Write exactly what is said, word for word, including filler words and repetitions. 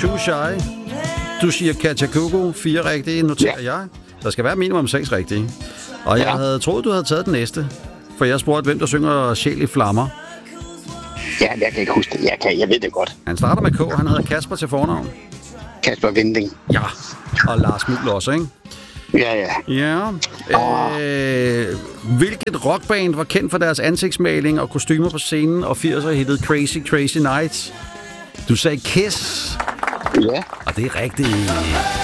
Too Shy. Du siger Katja Coco. Fire rigtige, noterer ja. jeg. Der skal være minimum seks rigtige. Og jeg ja. havde troet, du havde taget den næste. For jeg spurgte, hvem der synger Sjæl i flammer. Ja, jeg kan ikke huske det. Jeg, kan, jeg ved det godt. Han starter med K. Han hedder Kasper til fornavn. Kasper Vinding. Ja, og Lars Muhl også, ikke? Ja, ja. Ja. Oh. Øh, hvilket rockband var kendt for deres ansigtsmaling og kostymer på scenen og firserne hittede Crazy Crazy Nights? Du sagde Kiss. Ja. Og det er rigtigt.